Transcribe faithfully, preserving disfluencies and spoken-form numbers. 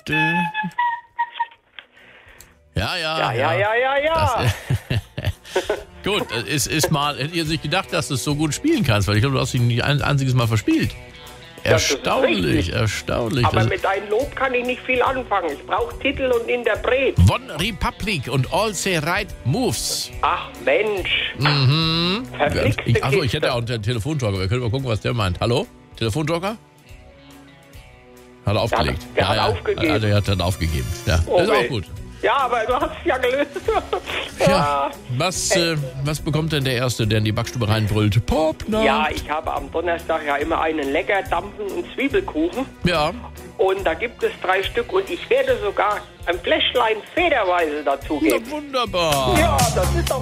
Ja, ja. Ja, ja, ja, ja, ja. Das, gut, es ist mal, hätte ich nicht gedacht, dass du es so gut spielen kannst, weil ich glaube, du hast dich nicht ein einziges Mal verspielt. das ist Erstaunlich, richtig. erstaunlich. Aber Das- mit deinem Lob kann ich nicht viel anfangen. Ich brauche Titel und Interpret. One Republic und All Say Right Moves. Ach Mensch. Mhm. Verflixte Ich, achso, ich Kiste. hätte auch einen Telefonjoker. Wir können mal gucken, was der meint. Hallo? Telefonjoker? Hat er aufgelegt. der hat aufgegeben. Also er hat dann aufgegeben. Ja, Oh das ist weh. auch gut. Ja, aber du hast es ja gelöst. Ja. Was, äh, was bekommt denn der Erste, der in die Backstube reinbrüllt? Popner. Ja, ich habe am Donnerstag ja immer einen lecker dampfenden Zwiebelkuchen. Ja. Und da gibt es drei Stück und ich werde sogar ein Fläschlein Federweise dazugeben. Na, wunderbar. Ja, das ist doch